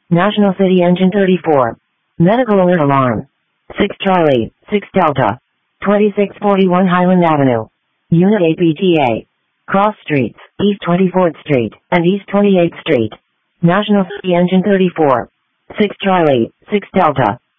National City Engine 34. Medical alert alarm. 6 Charlie, 6 Delta. 2641 Highland Avenue. Unit APTA. Cross Streets, East 24th Street, and East 28th Street. National City Engine 34. 6 Charlie, 6 Delta.